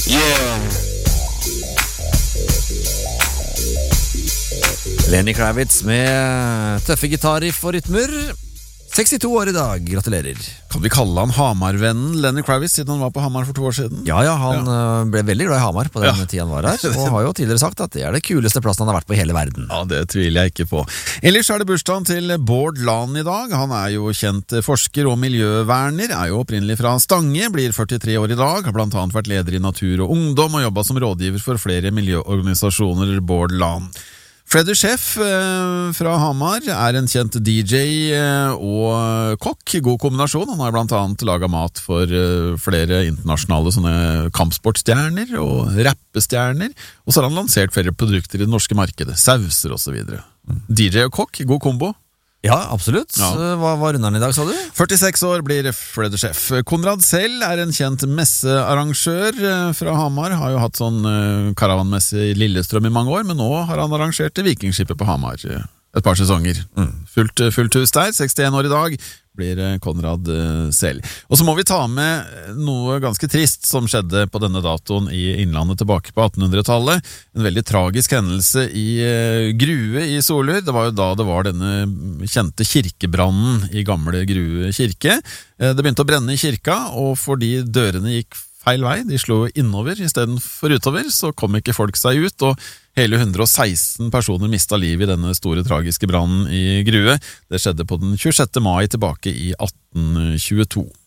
Lenny Kravitz med tøffe gitarriff og rytmer. 62 år i dag, gratulerer. Kan vi kalle han Hamar-vennen Lenny Kravitz, siden han var på Hamar for 2 år siden? Ja, han ble veldig glad i Hamar på den tiden han var her, og har jo tidligere sagt at det er det kuleste plassen han har vært på i hele verden. Ja, det tviler jeg ikke på. Ellers er det bursdagen til Bård Lahn i dag. Han er jo kjent forsker og miljøverner, er jo opprinnelig fra Stange, blir 43 år i dag, har blant annet vært leder i Natur og Ungdom og jobbet som rådgiver for flere miljøorganisasjoner, Bård Lahn. Freddy Chef fra Hamar er en kjent DJ og kokk, god kombinasjon. Han har blant annet laget mat for flere internasjonale sånne kampsportstjerner og rappestjerner, og så har han lansert flere produkter i det norske markedet, sauser og så videre. DJ og kokk, god kombo. Ja, absolutt. Hva runder han i dag, sa du? 46 år blir Freddy Chef. Konrad selv er en kjent messearrangør fra Hamar. Har jo hatt sånn karavanmesse i Lillestrøm i mange år, men nå har han arrangert Vikingskipet på Hamar et par sesonger. Fullt hus der, 61 år i dag blir Konrad selv. Og så må vi ta med noe ganske trist som skjedde på denne datoen i Innlandet tilbake på 1800-tallet. En veldig tragisk hendelse i Grue i Solør. Det var jo da det var denne kjente kirkebrannen i gamle Grue kirke. Det begynte å brenne i kirka, og fordi dørene gikk feil vei, de slo innover i stedet for utover, så kom ikke folk seg ut, og hele 116 personer mistet livet i denne store tragiske brannen i Grue. Det skjedde på den 26. mai tilbake i 1822.